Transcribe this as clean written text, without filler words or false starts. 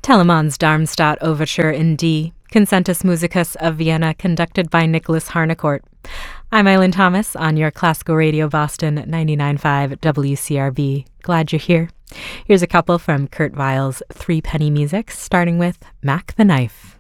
Telemann's Darmstadt Overture in D, Concentus Musicus of Vienna, conducted by Nicholas Harnoncourt. I'm Eileen Thomas on your Classical Radio Boston 99.5 WCRB. Glad you're here. Here's a couple from Kurt Weill's Three Penny Music, starting with Mac the Knife.